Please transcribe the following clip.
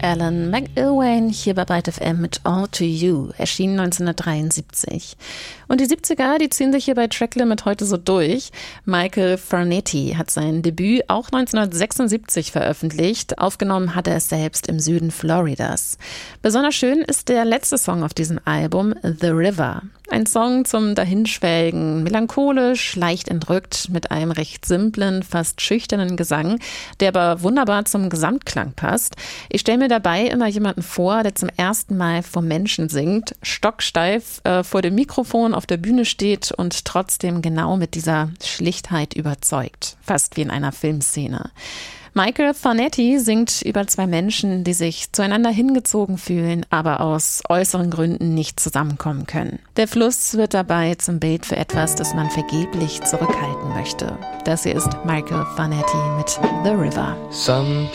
Alan McIlwain hier bei Byte FM mit All to You, erschienen 1973. Und die 70er, die ziehen sich hier bei Tracklimit heute so durch. Michael Farnetti hat sein Debüt auch 1976 veröffentlicht. Aufgenommen hat er es selbst im Süden Floridas. Besonders schön ist der letzte Song auf diesem Album, The River. Ein Song zum Dahinschwelgen, melancholisch, leicht entrückt, mit einem recht simplen, fast schüchternen Gesang, der aber wunderbar zum Gesamtklang passt. Ich stelle mir dabei immer jemanden vor, der zum ersten Mal vor Menschen singt, stocksteif vor dem Mikrofon auf der Bühne steht und trotzdem genau mit dieser Schlichtheit überzeugt. Fast wie in einer Filmszene. Michael Farnetti singt über zwei Menschen, die sich zueinander hingezogen fühlen, aber aus äußeren Gründen nicht zusammenkommen können. Der Fluss wird dabei zum Bild für etwas, das man vergeblich zurückhalten möchte. Das hier ist Michael Farnetti mit The River.